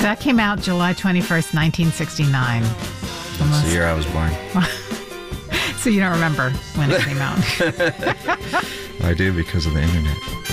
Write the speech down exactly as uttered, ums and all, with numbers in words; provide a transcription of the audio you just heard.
That came out July twenty-first, nineteen sixty-nine. That's the year I was born. So you don't remember when it came out. I do because of the internet.